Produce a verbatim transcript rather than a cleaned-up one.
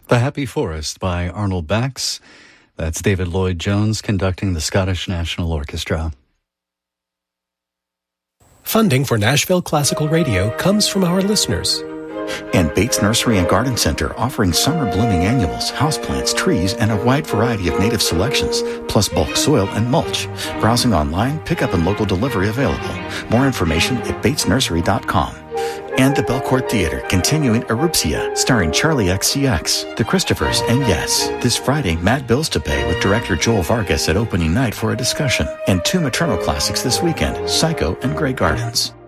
The Happy Forest by Arnold Bax. That's David Lloyd-Jones conducting the Scottish National Orchestra. Funding for Nashville Classical Radio comes from our listeners. And Bates Nursery and Garden Center, offering summer blooming annuals, houseplants, trees, and a wide variety of native selections, plus bulk soil and mulch. Browsing online, pickup and local delivery available. More information at bates nursery dot com. And the Belcourt Theater, continuing Erupcia, starring Charlie X C X, The Christophers, and yes, this Friday, Mad Bills to Pay with director Joel Vargas at opening night for a discussion. And two maternal classics this weekend, Psycho and Grey Gardens.